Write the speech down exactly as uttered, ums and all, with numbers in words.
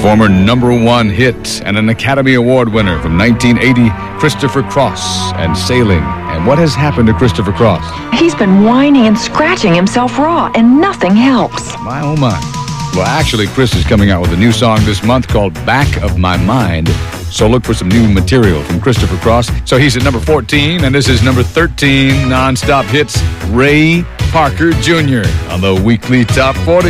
former number one hit and an Academy Award winner from nineteen eighty, Christopher Cross and Sailing. And what has happened to Christopher Cross? He's been whining and scratching himself raw, and nothing helps. My, oh my. Well, actually, Chris is coming out with a new song this month called Back of My Mind. So look for some new material from Christopher Cross. So he's at number fourteen, and this is number thirteen, Nonstop Hits, Ray Parker Junior on the weekly Top forty.